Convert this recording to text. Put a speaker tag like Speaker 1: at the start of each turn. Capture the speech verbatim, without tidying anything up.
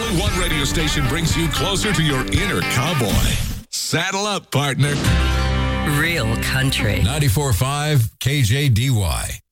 Speaker 1: one radio station brings you closer to your inner cowboy. Saddle up, partner.
Speaker 2: Real country.
Speaker 3: ninety-four point five K J D Y.